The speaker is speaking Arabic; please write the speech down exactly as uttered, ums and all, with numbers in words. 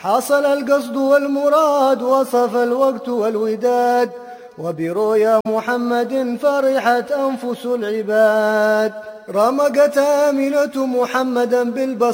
حصل القصد والمراد وصف الوقت والوداد، وبرؤيا محمد فرحت أنفس العباد. رمقت آمنة محمدا بالبصر